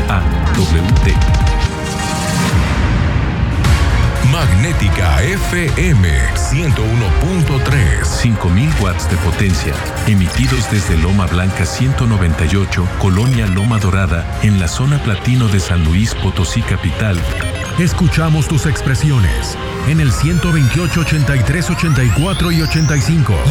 Magnética FM 101.3. 5000 watts de potencia, emitidos desde Loma Blanca 198, Colonia Loma Dorada, en la zona platino de San Luis Potosí capital. Escuchamos tus expresiones en el 128, 83, 84 y 85.